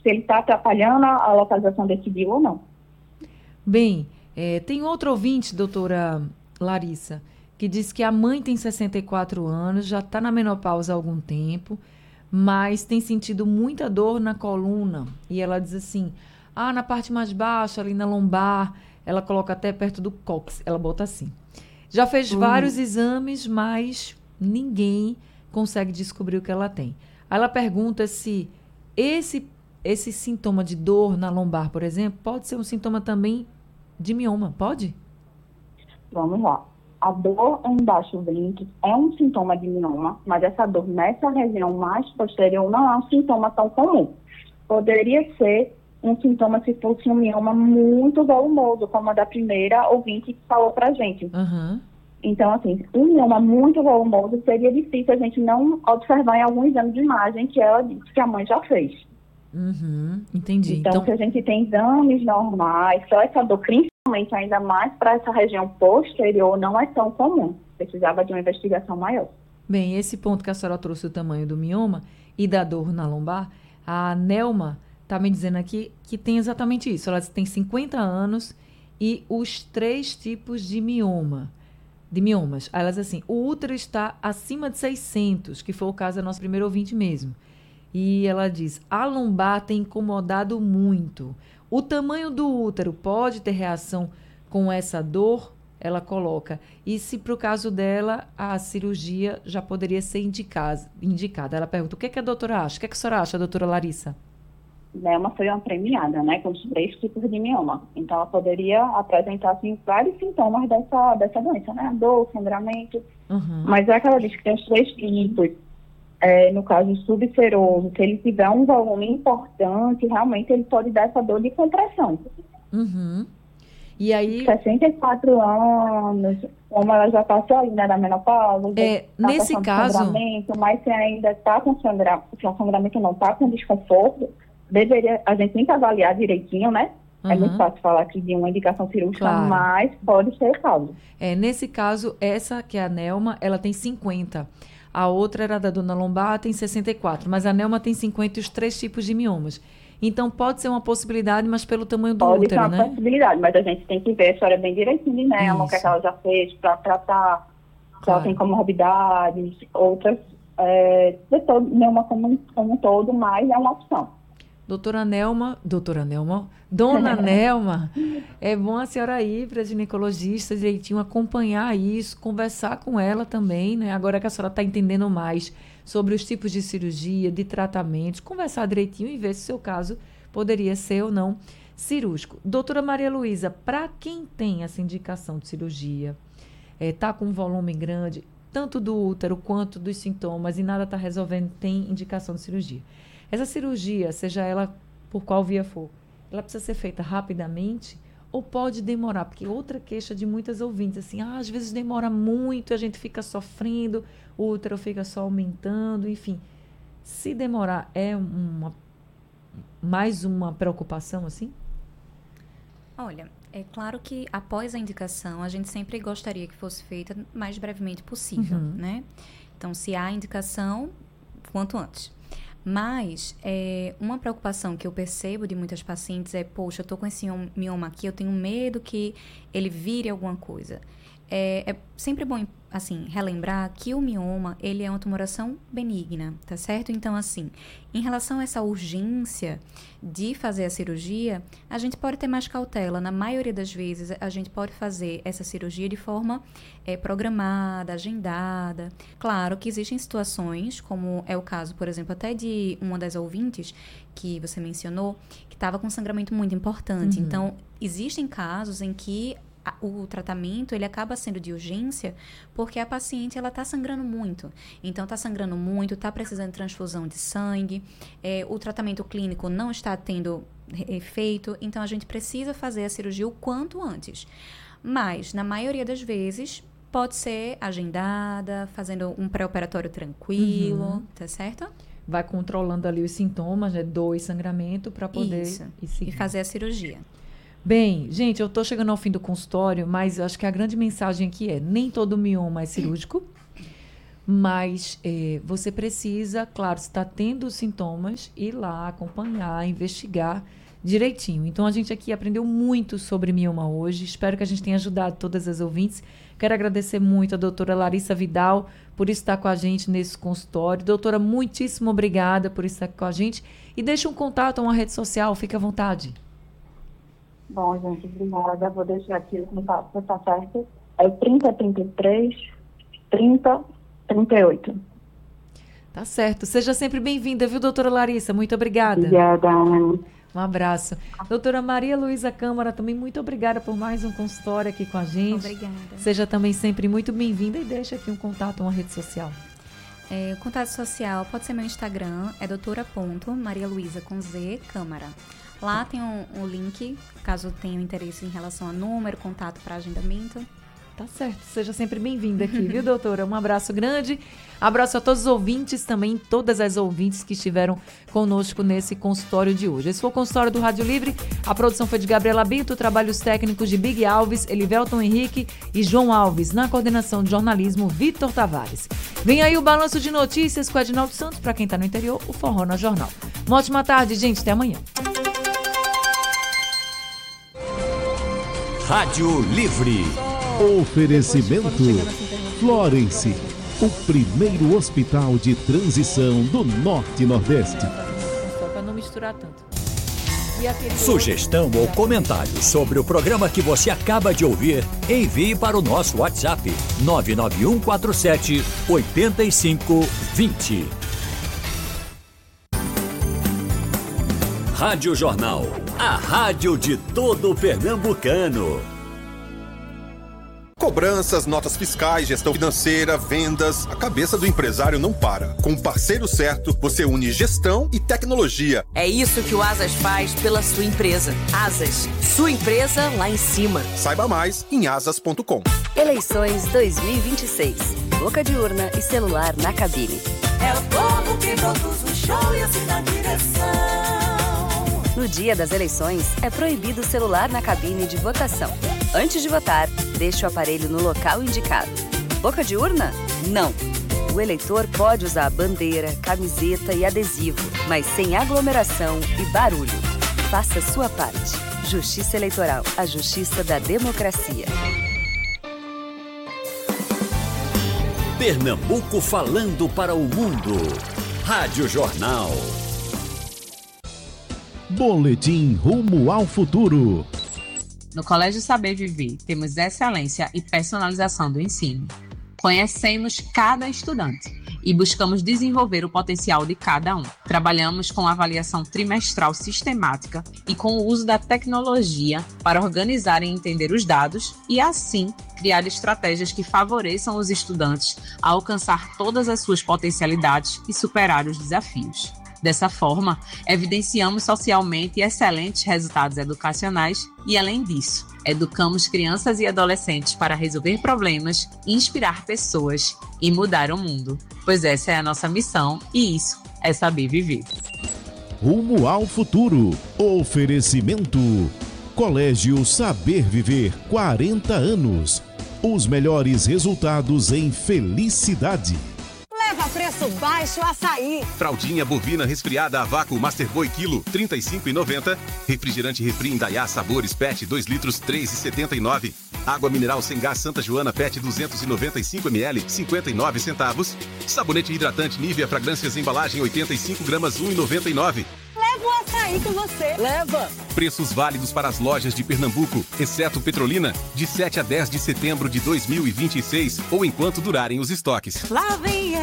ele está atrapalhando a localização desse DIU ou não. Bem, tem outro ouvinte, doutora Larissa, que diz que a mãe tem 64 anos, já está na menopausa há algum tempo, mas tem sentido muita dor na coluna. E ela diz assim, na parte mais baixa, ali na lombar, ela coloca até perto do cóccix, ela bota assim. Já fez vários exames, mas ninguém consegue descobrir o que ela tem. Aí ela pergunta se esse sintoma de dor na lombar, por exemplo, pode ser um sintoma também de mioma, pode? Vamos lá. A dor embaixo do vínculo é um sintoma de mioma, mas essa dor nessa região mais posterior não é um sintoma tão comum. Poderia ser um sintoma se fosse um mioma muito volumoso, como a da primeira ouvinte que falou pra gente. Uhum. Então, assim, um mioma muito volumoso seria difícil a gente não observar em algum exame de imagem que ela disse que a mãe já fez. Entendi. Então, se a gente tem exames normais, só essa dor, principalmente ainda mais para essa região posterior, não é tão comum. Precisava de uma investigação maior. Bem, esse ponto que a senhora trouxe o tamanho do mioma e da dor na lombar, a Nelma está me dizendo aqui que tem exatamente isso. Ela tem 50 anos e os 3 tipos de miomas. Aí ela diz assim, o útero está acima de 600, que foi o caso da nossa primeira ouvinte mesmo. E ela diz, a lombar tem incomodado muito. O tamanho do útero pode ter reação com essa dor? Ela coloca. E se para o caso dela, a cirurgia já poderia ser indicada. Ela pergunta, o que a doutora acha? O que a senhora acha, doutora Larissa? Nelma foi uma premiada, né, com os 3 tipos de mioma. Então, ela poderia apresentar, assim, vários sintomas dessa doença, né? Dor, sangramento. Mas é que ela diz que tem os 3 tipos. No caso subseroso, se ele tiver um volume importante, realmente ele pode dar essa dor de compressão. E aí... 64 anos, como ela já passou ainda na menopausa, nesse caso... sangramento, mas se ainda está com sangramento, se o sangramento não está com desconforto, a gente tem que avaliar direitinho, né? É muito fácil falar aqui de uma indicação cirúrgica, claro, mas pode ser o caso. Nesse caso, essa que é a Nelma, ela tem 50. A outra era da dona lombar, tem 64. Mas a Nelma tem 50 e os 3 tipos de miomas. Então, pode ser uma possibilidade, mas pelo tamanho do útero, né? Pode ser uma possibilidade, mas a gente tem que ver a história bem direitinho de Nelma, o que ela já fez para tratar, se ela tem comorbidades, outras, Nelma como um todo, mas é uma opção. Dona Nelma, é bom a senhora ir para a ginecologista direitinho, acompanhar isso, conversar com ela também, né? Agora que a senhora está entendendo mais sobre os tipos de cirurgia, de tratamentos, conversar direitinho e ver se o seu caso poderia ser ou não cirúrgico. Doutora Maria Luísa, para quem tem essa indicação de cirurgia, tá com um volume grande, tanto do útero quanto dos sintomas e nada está resolvendo, tem indicação de cirurgia. Essa cirurgia, seja ela por qual via for, ela precisa ser feita rapidamente ou pode demorar? Porque outra queixa de muitas ouvintes, assim, às vezes demora muito, a gente fica sofrendo, o útero fica só aumentando, enfim. Se demorar, mais uma preocupação, assim? Olha, é claro que após a indicação, a gente sempre gostaria que fosse feita o mais brevemente possível, né? Então, se há indicação, quanto antes. Mas uma preocupação que eu percebo de muitas pacientes é, poxa, eu tô com esse mioma aqui, eu tenho medo que ele vire alguma coisa. É sempre bom, assim, relembrar que o mioma, ele é uma tumoração benigna, tá certo? Então, assim, em relação a essa urgência de fazer a cirurgia, a gente pode ter mais cautela. Na maioria das vezes, a gente pode fazer essa cirurgia de forma programada, agendada. Claro que existem situações, como é o caso, por exemplo, até de uma das ouvintes que você mencionou, que estava com sangramento muito importante. Então, existem casos em que o tratamento, ele acaba sendo de urgência porque a paciente, ela está sangrando muito. Então, está sangrando muito, está precisando de transfusão de sangue, o tratamento clínico não está tendo efeito, então a gente precisa fazer a cirurgia o quanto antes. Mas, na maioria das vezes, pode ser agendada, fazendo um pré-operatório tranquilo, tá certo? Vai controlando ali os sintomas, né, dor e sangramento, para poder e fazer a cirurgia. Bem, gente, eu estou chegando ao fim do consultório, mas eu acho que a grande mensagem aqui nem todo mioma é cirúrgico, Mas você precisa, claro, se está tendo sintomas, ir lá, acompanhar, investigar direitinho. Então, a gente aqui aprendeu muito sobre mioma hoje. Espero que a gente tenha ajudado todas as ouvintes. Quero agradecer muito a doutora Larissa Vidal por estar com a gente nesse consultório. Doutora, muitíssimo obrigada por estar com a gente. E deixa um contato, uma rede social, fique à vontade. Bom, gente, obrigada. Vou deixar aqui o contato, está certo. É o 3033 3038. Tá certo. Seja sempre bem-vinda, viu, doutora Larissa? Muito obrigada. Obrigada. Um abraço. Doutora Maria Luísa Câmara, também muito obrigada por mais um consultório aqui com a gente. Obrigada. Seja também sempre muito bem-vinda e deixa aqui um contato, uma rede social. O contato social pode ser meu Instagram, é doutora.marialuisa com Z, Câmara. Lá tem um link, caso tenha interesse em relação a número, contato para agendamento. Tá certo, seja sempre bem-vinda aqui, viu, doutora? Um abraço grande, abraço a todos os ouvintes também, todas as ouvintes que estiveram conosco nesse consultório de hoje. Esse foi o consultório do Rádio Livre, a produção foi de Gabriela Bito, trabalhos técnicos de Big Alves, Elivelton Henrique e João Alves, na coordenação de jornalismo, Vitor Tavares. Vem aí o balanço de notícias com Edinaldo Santos, para quem tá no interior, o Forró na Jornal. Uma ótima tarde, gente, até amanhã. Rádio Livre. Oferecimento Florence, o primeiro hospital de transição do Norte e Nordeste. Para não misturar tanto. Sugestão ou comentário sobre o programa que você acaba de ouvir, envie para o nosso WhatsApp 99147 8520. Rádio Jornal, a rádio de todo pernambucano. Cobranças, notas fiscais, gestão financeira, vendas. A cabeça do empresário não para. Com o parceiro certo, você une gestão e tecnologia. É isso que o Asas faz pela sua empresa. Asas, sua empresa lá em cima. Saiba mais em asas.com. Eleições 2026. Boca de urna e celular na cabine. É o povo que produz o show e assim na direção. No dia das eleições, é proibido o celular na cabine de votação. Antes de votar, deixe o aparelho no local indicado. Boca de urna? Não. O eleitor pode usar bandeira, camiseta e adesivo, mas sem aglomeração e barulho. Faça a sua parte. Justiça Eleitoral, a justiça da democracia. Pernambuco falando para o mundo. Rádio Jornal. Boletim Rumo ao Futuro. No Colégio Saber Viver, temos excelência e personalização do ensino. Conhecemos cada estudante e buscamos desenvolver o potencial de cada um. Trabalhamos com avaliação trimestral sistemática e com o uso da tecnologia para organizar e entender os dados e, assim, criar estratégias que favoreçam os estudantes a alcançar todas as suas potencialidades e superar os desafios. Dessa forma, evidenciamos socialmente excelentes resultados educacionais e, além disso, educamos crianças e adolescentes para resolver problemas, inspirar pessoas e mudar o mundo, pois essa é a nossa missão e isso é saber viver. Rumo ao Futuro. Oferecimento. Colégio Saber Viver, 40 anos. Os melhores resultados em felicidade. Leva preço baixo açaí. Fraldinha bovina resfriada a vácuo Master Boy quilo, R$ 35,90. Refrigerante Refri Indaiá Sabores PET 2 litros, R$ 3,79. Água mineral sem gás Santa Joana PET 295 ml, 59 centavos. Sabonete hidratante Nivea Fragrâncias embalagem 85 gramas, R$ 1,99. Leva o açaí com você. Leva. Preços válidos para as lojas de Pernambuco, exceto Petrolina, de 7 a 10 de setembro de 2026 ou enquanto durarem os estoques. Lá vem